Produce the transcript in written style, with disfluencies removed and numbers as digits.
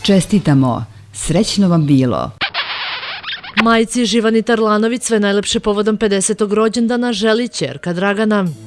Čestitamo, srećno vam bilo. Majci Živani Tarlanović sve najlepše povodom 50. rođendana želi ćerka Dragana.